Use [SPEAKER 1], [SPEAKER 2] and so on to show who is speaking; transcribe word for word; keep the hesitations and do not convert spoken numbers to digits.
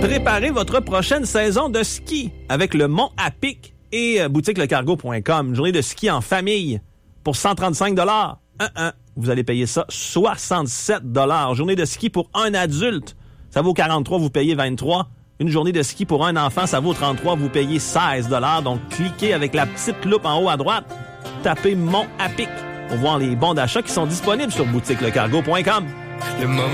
[SPEAKER 1] Préparez votre prochaine saison de ski avec le Mont à Pic et boutique le cargo point com. Une journée de ski en famille pour cent trente-cinq dollars. Un, un. Vous allez payer ça soixante-sept dollars. Journée de ski pour un adulte, ça vaut quarante-trois, vous payez vingt-trois. Une journée de ski pour un enfant, ça vaut trente-trois, vous payez seize dollars. Donc, cliquez avec la petite loupe en haut à droite, tapez Mont à Pic pour voir les bons d'achat qui sont disponibles sur boutique le cargo point com.
[SPEAKER 2] Le moment